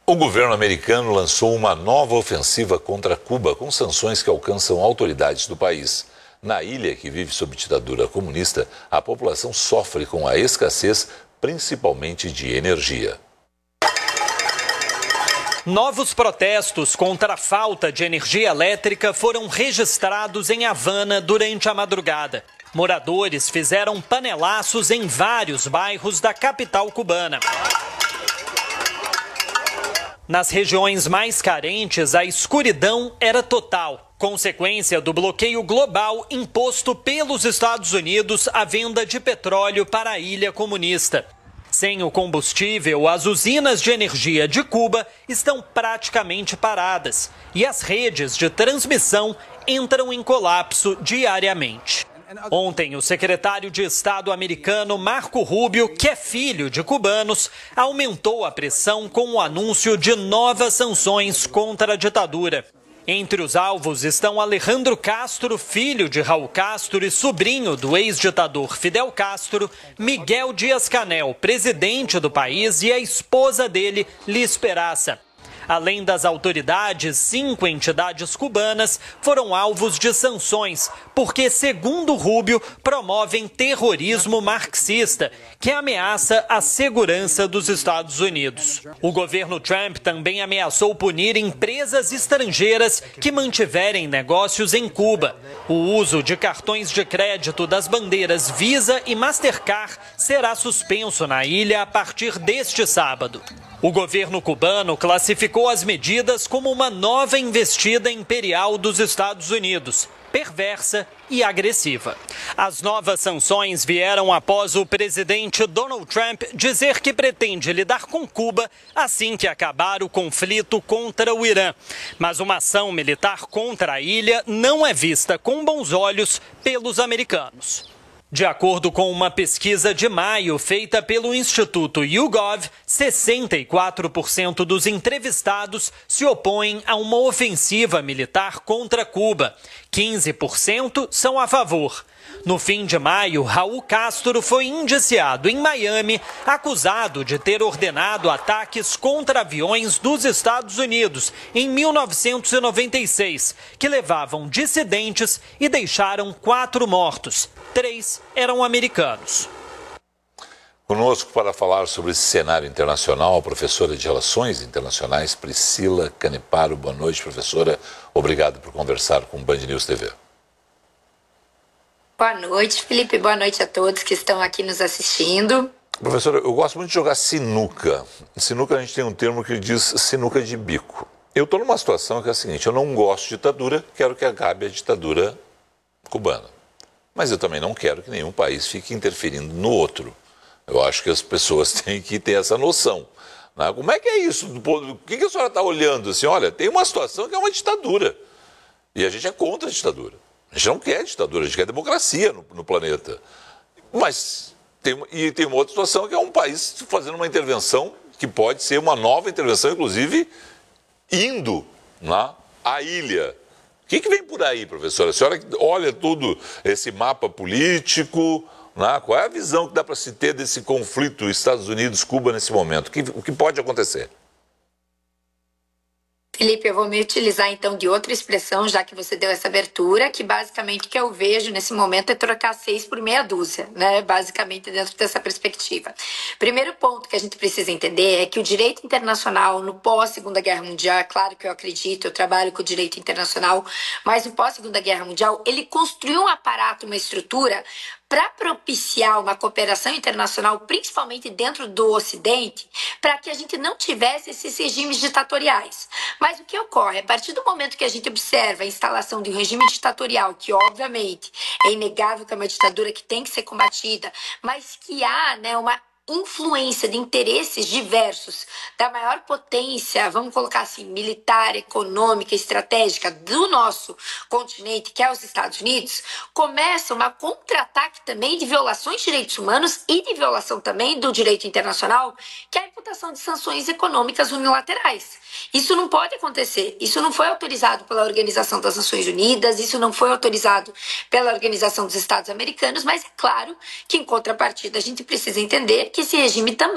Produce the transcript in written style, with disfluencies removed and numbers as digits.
O governo americano lançou uma nova ofensiva contra Cuba com sanções que alcançam autoridades do país. Na ilha, que vive sob ditadura comunista, a população sofre com a escassez, principalmente de energia. Novos protestos contra a falta de energia elétrica foram registrados em Havana durante a madrugada. Moradores fizeram panelaços em vários bairros da capital cubana. Nas regiões mais carentes, a escuridão era total, consequência do bloqueio global imposto pelos Estados Unidos à venda de petróleo para a ilha comunista. Sem o combustível, as usinas de energia de Cuba estão praticamente paradas e as redes de transmissão entram em colapso diariamente. Ontem, o secretário de Estado americano Marco Rubio, que é filho de cubanos, aumentou a pressão com o anúncio de novas sanções contra a ditadura. Entre os alvos estão Alejandro Castro, filho de Raul Castro e sobrinho do ex-ditador Fidel Castro, Miguel Díaz-Canel, presidente do país, e a esposa dele, Liz Peraza. Além das autoridades, 5 entidades cubanas foram alvos de sanções, porque, segundo Rubio, promovem terrorismo marxista, que ameaça a segurança dos Estados Unidos. O governo Trump também ameaçou punir empresas estrangeiras que mantiverem negócios em Cuba. O uso de cartões de crédito das bandeiras Visa e Mastercard será suspenso na ilha a partir deste sábado. O governo cubano classificou as medidas como uma nova investida imperial dos Estados Unidos, perversa e agressiva. As novas sanções vieram após o presidente Donald Trump dizer que pretende lidar com Cuba assim que acabar o conflito contra o Irã. Mas uma ação militar contra a ilha não é vista com bons olhos pelos americanos. De acordo com uma pesquisa de maio feita pelo Instituto YouGov, 64% dos entrevistados se opõem a uma ofensiva militar contra Cuba. 15% são a favor. No fim de maio, Raul Castro foi indiciado em Miami, acusado de ter ordenado ataques contra aviões dos Estados Unidos em 1996, que levavam dissidentes e deixaram 4 mortos. 3 eram americanos. Conosco para falar sobre esse cenário internacional, a professora de Relações Internacionais, Priscila Caneparo. Boa noite, professora. Obrigado por conversar com o Band News TV. Boa noite, Felipe. Boa noite a todos que estão aqui nos assistindo. Professora, eu gosto muito de jogar sinuca. Sinuca, a gente tem um termo que diz sinuca de bico. Eu estou numa situação que é a seguinte: eu não gosto de ditadura, quero que acabe a ditadura cubana. Mas eu também não quero que nenhum país fique interferindo no outro. Eu acho que as pessoas têm que ter essa noção. Né? Como é que é isso? O que a senhora está olhando assim? Olha, tem uma situação que é uma ditadura. E a gente é contra a ditadura. A gente não quer ditadura, a gente quer democracia no planeta. Mas tem uma outra situação que é um país fazendo uma intervenção que pode ser uma nova intervenção, inclusive indo à ilha. O que vem por aí, professora? A senhora olha tudo esse mapa político, qual é a visão que dá para se ter desse conflito Estados Unidos-Cuba nesse momento? O que pode acontecer? Felipe, eu vou me utilizar então de outra expressão, já que você deu essa abertura, que basicamente o que eu vejo nesse momento é trocar 6 por meia dúzia, né? Basicamente dentro dessa perspectiva. Primeiro ponto que a gente precisa entender é que o direito internacional no pós-Segunda Guerra Mundial, é claro que eu acredito, eu trabalho com o direito internacional, mas no pós-Segunda Guerra Mundial, ele construiu um aparato, uma estrutura para propiciar uma cooperação internacional, principalmente dentro do Ocidente, para que a gente não tivesse esses regimes ditatoriais. Mas o que ocorre? A partir do momento que a gente observa a instalação de um regime ditatorial, que obviamente é inegável que é uma ditadura que tem que ser combatida, mas que há uma influência de interesses diversos da maior potência, vamos colocar assim, militar, econômica, estratégica do nosso continente, que é os Estados Unidos, começa um contra-ataque também de violações de direitos humanos e de violação também do direito internacional, que é a imputação de sanções econômicas unilaterais. Isso não pode acontecer. Isso não foi autorizado pela Organização das Nações Unidas, isso não foi autorizado pela Organização dos Estados Americanos, mas é claro que, em contrapartida, a gente precisa entender que esse regime também